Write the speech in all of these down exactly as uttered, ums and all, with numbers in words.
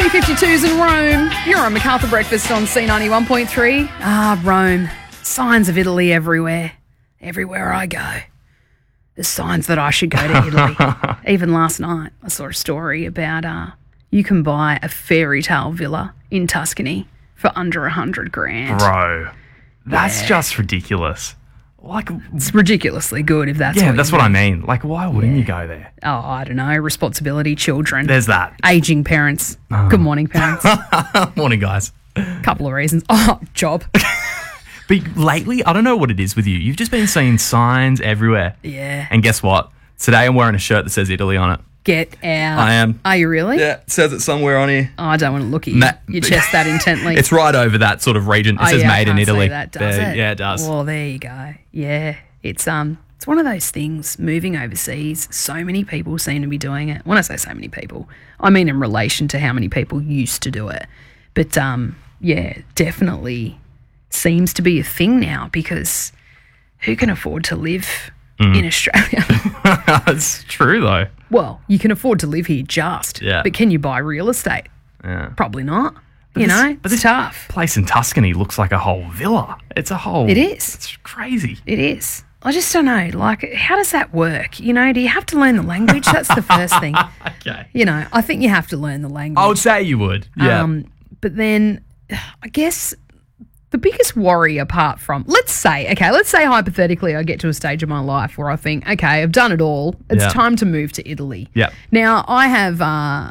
three fifty-two's in Rome. You're on MacArthur Breakfast on C ninety-one point three. Ah, Rome. Signs of Italy everywhere. Everywhere I go. There's signs that I should go to Italy. Even last night, I saw a story about uh, you can buy a fairy tale villa in Tuscany for under a hundred grand. Bro, that's Yeah. just ridiculous. Like, It's ridiculously good if that's yeah, what that's you what I mean. mean. Like, why wouldn't you go there? Oh, I don't know. Responsibility, children, There's that. aging parents. Uh-huh. Good morning, parents. Morning, guys. Couple of reasons. Oh, job. But lately, I don't know what it is with you. You've just been seeing signs everywhere. Yeah. And guess what? Today I'm wearing a shirt that says Italy on it. Get out. I am. Are you really? Yeah, it says it somewhere on here. Oh, I don't want to look at you. Ma- your chest that intently. It's right over that sort of region. It Oh, says yeah, I made in can't see Italy. that, does There- it? Yeah, it does. Well, there you go. Yeah. It's um it's one of those things, moving overseas, so many people seem to be doing it. When I say so many people, I mean in relation to how many people used to do it. But um yeah, definitely seems to be a thing now, because who can afford to live Mm. in Australia? It's true, though. Well, you can afford to live here just. Yeah. But can you buy real estate? Yeah. Probably not. you this- know, but it's this- tough. Place in Tuscany looks like a whole villa. It's a whole... It is. It's crazy. It is. I just don't know. Like, how does that work? You know, do you have to learn the language? That's the first thing. Okay. You know, I think you have to learn the language. I would say you would. Yeah. Um, but then I guess the biggest worry, apart from, let's say, okay, let's say hypothetically I get to a stage of my life where I think, okay, I've done it all. It's Yeah. time to move to Italy. Yeah. Now, I have uh,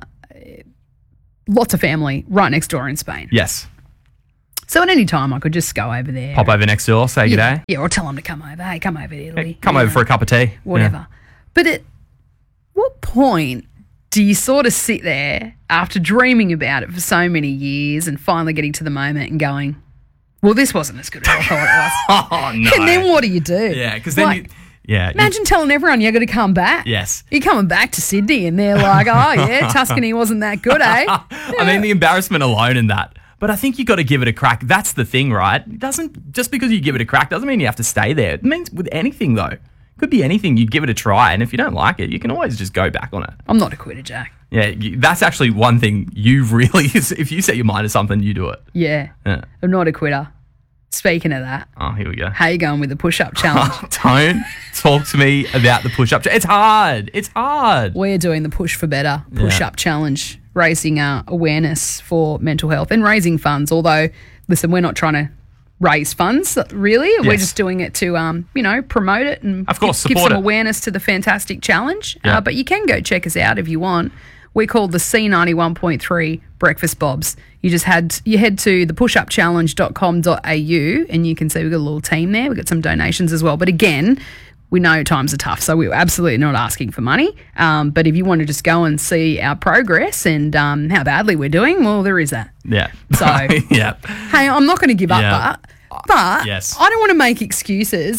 lots of family right next door in Spain. Yes. So at any time I could just go over there. Pop over next door, say yeah, g'day. yeah, or tell them to come over. Hey, come over to Italy. Hey, come you over know, for a cup of tea. whatever. But at what point do you sort of sit there after dreaming about it for so many years and finally getting to the moment and going, well, this wasn't as good as I thought it was. Yeah. Oh, no. And then what do you do? Yeah, because then Like, you... Yeah. you- imagine telling everyone you're going to come back. Yes. You're coming back to Sydney and they're like, oh, yeah, Tuscany wasn't that good, eh? I mean, the embarrassment alone in that. But I think you got to give it a crack. That's the thing, right? It doesn't just because you give it a crack doesn't mean you have to stay there. It means with anything though. Could be anything. You give it a try, and if you don't like it, you can always just go back on it. I'm not a quitter, Jack. Yeah, you, that's actually one thing you really. If you set your mind to something, you do it. Yeah, Yeah. I'm not a quitter. Speaking of that, Oh, here we go. how you going with the push-up challenge? Don't talk to me about the push-up. It's hard. It's hard. We're doing the Push for Better push-up challenge, raising uh, awareness for mental health and raising funds. Although, listen, we're not trying to raise funds, really. We're Yes. just doing it to, um, you know, promote it and Of course, give, give support some it. awareness to the fantastic challenge. Yeah. Uh, but you can go check us out if you want. We're called the C ninety-one point three Breakfast Bobs. You just had you head to the push up challenge dot com dot a u and you can see we've got a little team there. We've got some donations as well. But again, we know times are tough, so we're absolutely not asking for money. Um, but if you want to just go and see our progress and um, how badly we're doing, well, there is that. Yeah. So- yeah. Hey, I'm not going to give up, Yeah. but, but Yes. I don't want to make excuses.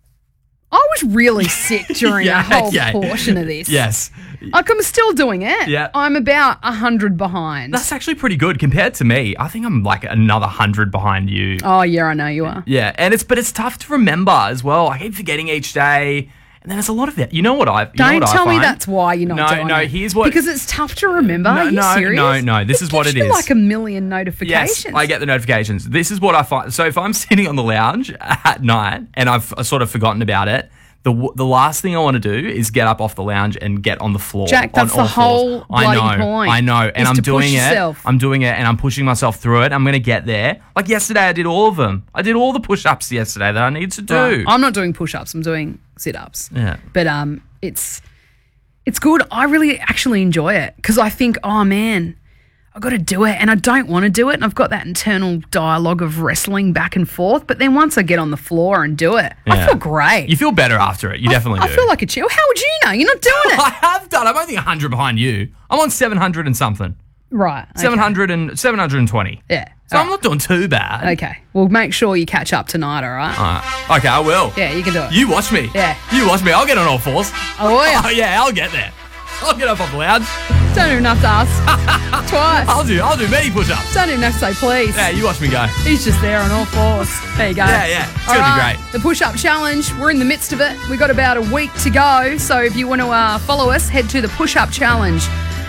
I was really sick during Yeah, a whole okay. portion of this. Yes. Like, I'm still doing it. Yeah. I'm about one hundred behind. That's actually pretty good compared to me. I think I'm like another hundred behind you. Oh, yeah, I know you are. Yeah, and it's but it's tough to remember as well. I keep forgetting each day, and then there's a lot of that. You know what I? You know Don't what I tell me find? that's why you're not No, doing no, it. here's what- Because it's tough to remember. No, Are you no, serious? no, no, this is what gives it you is. like a million notifications. Yes, I get the notifications. This is what I find. So if I'm sitting on the lounge at night and I've sort of forgotten about it, the the last thing I want to do is get up off the lounge and get on the floor. Jack, that's on all the whole floors. I bloody know, point, I know, and is I'm to doing push it. yourself. I'm doing it, and I'm pushing myself through it. I'm going to get there. Like yesterday, I did all of them. I did all the push-ups yesterday that I need to do. Right. I'm not doing push-ups. I'm doing sit-ups. Yeah. But um, it's it's good. I really actually enjoy it because I think, oh, man, I've got to do it and I don't want to do it. And I've got that internal dialogue of wrestling back and forth. But then once I get on the floor and do it, I Yeah. feel great. You feel better after it. You definitely I do. feel like a chill. How would you know? You're not doing it. I have done. I'm only one hundred behind you. I'm on seven hundred and something. Right. Okay. seven hundred and seven hundred twenty. Yeah. So All I'm not doing too bad. right. Okay. Well, make sure you catch up tonight, all right? Alright. Okay, I will. Yeah, you can do it. You watch me. Yeah. You watch me. I'll get on all fours. Oh, yeah. Oh, yeah, I'll get there. I'll get up off the lounge. Don't even have to ask twice. I'll do I'll do many push-ups. Don't even have to say please. Yeah, you watch me go. He's just there on all fours. There you go. Yeah, yeah. It's All gonna be right, great. The push-up challenge, we're in the midst of it. We've got about a week to go. So if you want to uh, follow us, head to the push-up challenge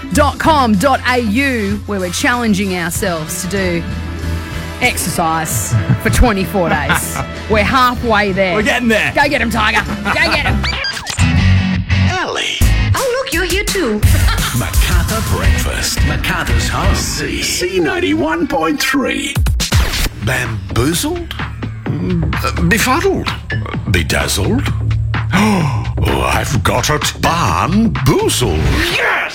dot com dot a u, where we're challenging ourselves to do exercise for twenty-four days. We're halfway there. We're getting there. Go get him, Tiger. Go get him. Ellie. Oh, look, you're here too. MacArthur Breakfast. MacArthur's home. C. C ninety-one point three. Bamboozled? Uh, befuddled? Bedazzled? Oh, I've got it. Barnboozled. Yes!